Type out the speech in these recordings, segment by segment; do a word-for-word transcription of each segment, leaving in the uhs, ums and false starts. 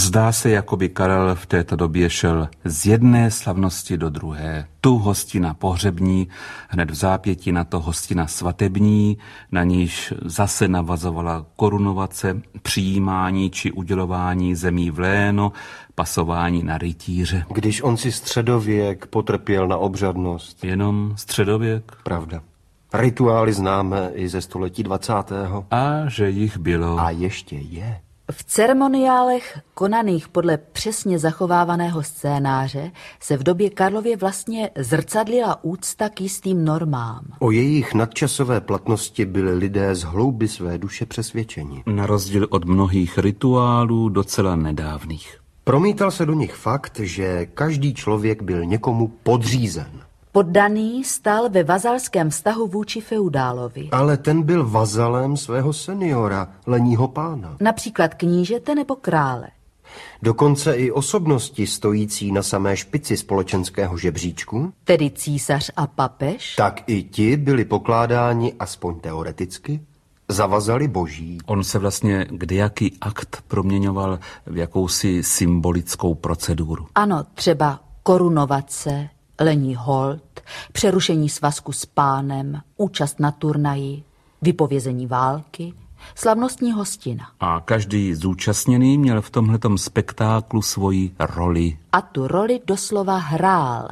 Zdá se, jako by Karel v této době šel z jedné slavnosti do druhé. Tu hostina pohřební, hned v zápětí na to hostina svatební, na níž zase navazovala korunovace, přijímání či udělování zemí v léno, pasování na rytíře. Když on si středověk potrpěl na obřadnost. Jenom středověk? Pravda. Rituály známe i ze století dvacátého. A že jich bylo. A ještě je. V ceremoniálech konaných podle přesně zachovávaného scénáře se v době Karlově vlastně zrcadlila úcta k jistým normám. O jejich nadčasové platnosti byli lidé z hloubi své duše přesvědčeni. Na rozdíl od mnohých rituálů docela nedávných. Promítal se do nich fakt, že každý člověk byl někomu podřízen. Poddaný stál ve vazalském vztahu vůči feudálovi. Ale ten byl vazalem svého seniora, leního pána. Například knížete nebo krále. Dokonce i osobnosti stojící na samé špici společenského žebříčku, tedy císař a papež, tak i ti byli pokládáni, aspoň teoreticky, za vazali boží. On se vlastně kdejaký akt proměňoval v jakousi symbolickou proceduru. Ano, třeba korunovace, lení hold, přerušení svazku s pánem, účast na turnaji, vypovězení války, slavnostní hostina. A každý zúčastněný měl v tomhletom spektáklu svoji roli. A tu roli doslova hrál.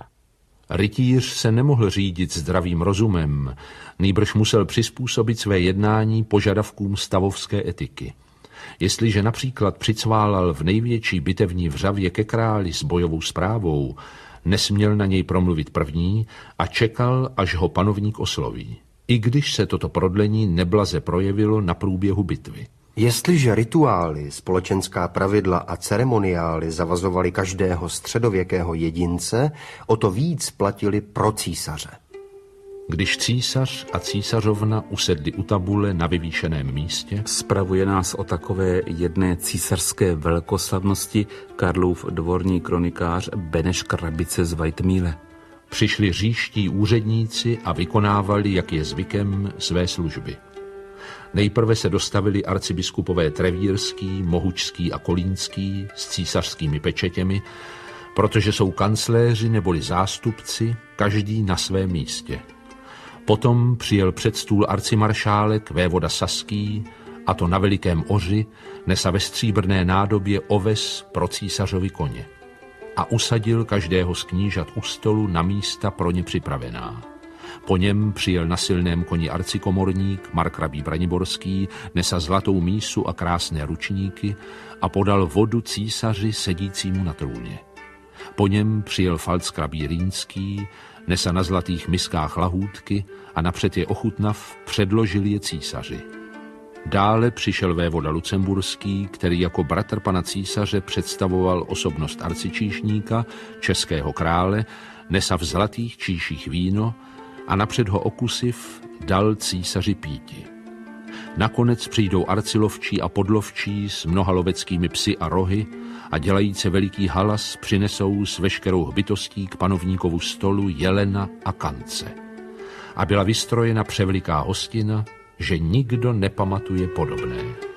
Rytíř se nemohl řídit zdravým rozumem, nýbrž musel přizpůsobit své jednání požadavkům stavovské etiky. Jestliže například přicválal v největší bitevní vřavě ke králi s bojovou zprávou, nesměl na něj promluvit první a čekal, až ho panovník osloví, i když se toto prodlení neblaze projevilo na průběhu bitvy. Jestliže rituály, společenská pravidla a ceremoniály zavazovaly každého středověkého jedince, o to víc platili pro císaře. Když císař a císařovna usedli u tabule na vyvýšeném místě, spravuje nás o takové jedné císařské velkoslavnosti Karlův dvorní kronikář Beneš Krabice z Vajtmíle. Přišli říští úředníci a vykonávali, jak je zvykem, své služby. Nejprve se dostavili arcibiskupové Trevírský, Mohučský a Kolínský s císařskými pečetěmi, protože jsou kancléři neboli zástupci, každý na svém místě. Potom přijel před stůl arcimaršálek vévoda Saský, a to na velikém oři, nesa ve stříbrné nádobě oves pro císařovi koně. A usadil každého z knížat u stolu na místa pro ně připravená. Po něm přijel na silném koni arcikomorník markrabí Braniborský, nesa zlatou mísu a krásné ručníky a podal vodu císaři sedícímu na trůně. Po něm přijel falckrabí Rýnský, nesa na zlatých miskách lahůdky a napřed je ochutnav předložil je císaři. Dále přišel vévoda Lucemburský, který jako bratr pana císaře představoval osobnost arcičíšníka, českého krále, nesa v zlatých číších víno a napřed ho okusiv dal císaři píti. Nakonec přijdou arcilovčí a podlovčí s mnoha loveckými psy a rohy a dělajíce veliký halas přinesou s veškerou hbitostí k panovníkovu stolu jelena a kance. A byla vystrojena převeliká hostina, že nikdo nepamatuje podobné.